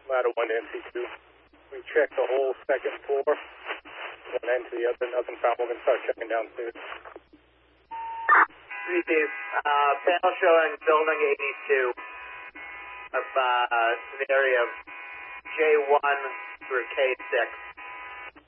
ladder 1 to NC2. We checked the whole second floor, one end to the other, nothing found. We're going to start checking downstairs. 3 Chief, panel showing building 82 of an area of J1 through K6.